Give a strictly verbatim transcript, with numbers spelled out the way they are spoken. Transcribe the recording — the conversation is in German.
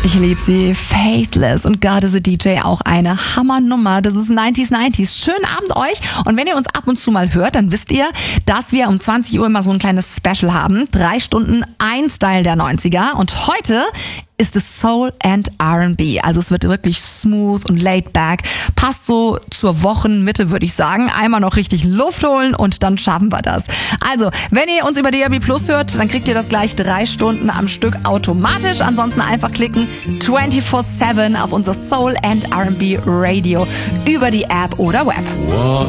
Ich liebe sie. Faithless und God is a D J, auch eine Hammernummer. Das ist neunziger neunzig. Schönen Abend euch. Und wenn ihr uns ab und zu mal hört, dann wisst ihr, dass wir um zwanzig Uhr immer so ein kleines Special haben. Drei Stunden ein Style der neunziger. Und heute ist es Soul and R and B. Also es wird wirklich smooth und laid back. Passt so zur Wochenmitte, würde ich sagen. Einmal noch richtig Luft holen und dann schaffen wir das. Also, wenn ihr uns über D A B Plus hört, dann kriegt ihr das gleich drei Stunden am Stück automatisch. Ansonsten einfach klicken vierundzwanzig sieben auf unser Soul and R and B Radio über die App oder Web.